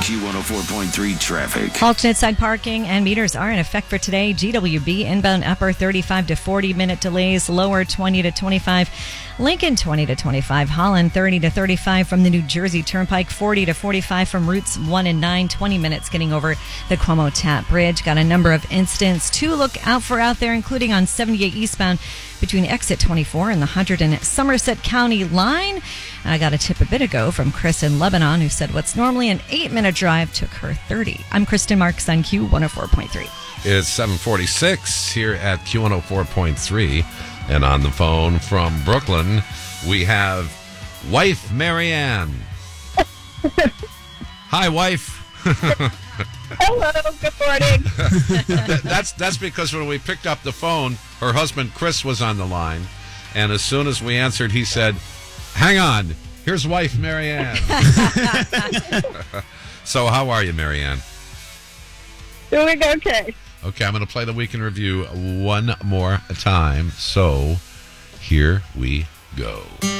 Q104.3 traffic. Alternate side parking and meters are in effect for today. GWB inbound upper 35 to 40 minute delays, lower 20 to 25. Lincoln 20 to 25. Holland 30 to 35 from the New Jersey Turnpike, 40 to 45 from routes 1 and 9, 20 minutes getting over the Cuomo Tap Bridge. Got a number of incidents to look out for out there, including on 78 eastbound between exit 24 and the 100 and Somerset County line. I got a tip a bit ago from Chris in Lebanon, who said what's normally an 8-minute drive took her 30. I'm Kristen Marks on Q104.3. It's 7:46 here at Q104.3. And on the phone from Brooklyn, we have wife Marianne. Hi, wife. Hello, good morning. That's because when we picked up the phone, her husband Chris was on the line, and as soon as we answered, he said, "Hang on, here's wife Marianne." So, how are you, Marianne? Doing okay. Okay, I'm going to play the Week in Review one more time. So, here we go.